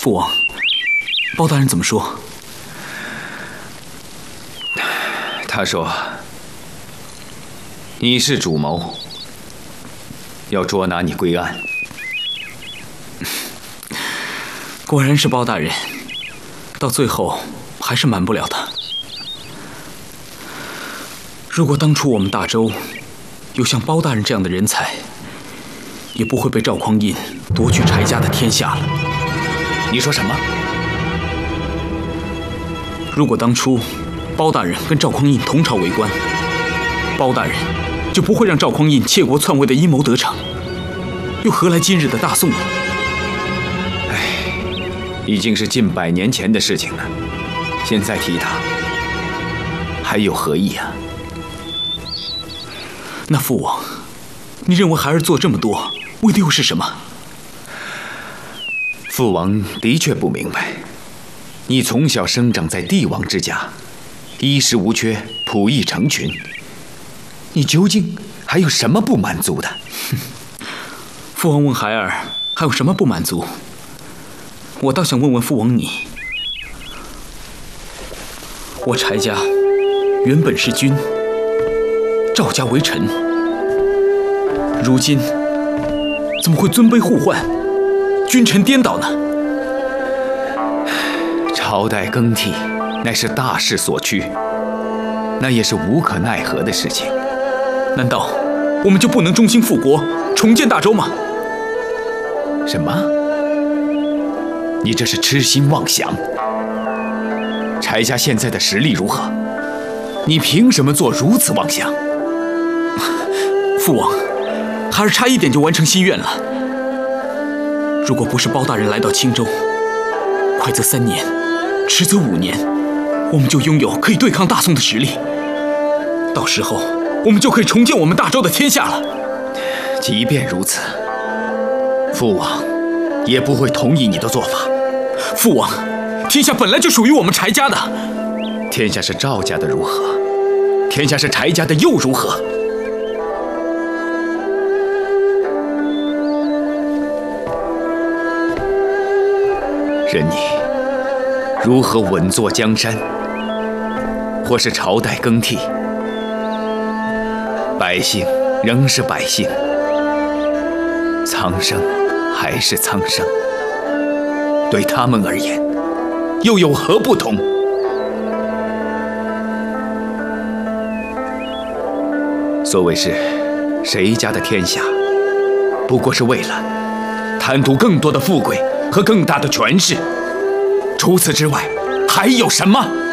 父王，包大人怎么说？ 他说：“你是主谋，要捉拿你归案。” 果然是包大人，到最后还是瞒不了他。如果当初我们大周有像包大人这样的人才，也不会被赵匡胤夺去柴家的天下了。 你说什么？ 如果当初包大人跟赵匡胤同朝为官，包大人就不会让赵匡胤窃国篡位的阴谋得逞，又何来今日的大宋呢？ 已经是近100年前的事情了，现在提他，还有何意啊？ 那父王，你认为孩儿做这么多，为的又是什么？ 父王的确不明白，你从小生长在帝王之家，衣食无缺，仆役成群，你究竟还有什么不满足的？ 父王问孩儿还有什么不满足？我倒想问问父王你，我柴家原本是君，赵家为臣，如今怎么会尊卑互换，君臣颠倒呢？ 朝代更替乃是大势所趋，那也是无可奈何的事情。 难道我们就不能忠心复国，重建大周吗？ 什么？你这是痴心妄想！柴家现在的实力如何？你凭什么做如此妄想？ 父王，孩儿差一点就完成心愿了。如果不是包大人来到青州，快则3年，迟则5年，我们就拥有可以对抗大宋的实力。到时候，我们就可以重建我们大周的天下了。 即便如此，父王也不会同意你的做法。 父王，天下本来就属于我们柴家的。 天下是赵家的如何？天下是柴家的又如何？任你如何稳坐江山，或是朝代更替，百姓仍是百姓，苍生还是苍生。对他们而言，又有何不同？所谓是谁家的天下，不过是为了贪图更多的富贵和更大的权势，除此之外，还有什么？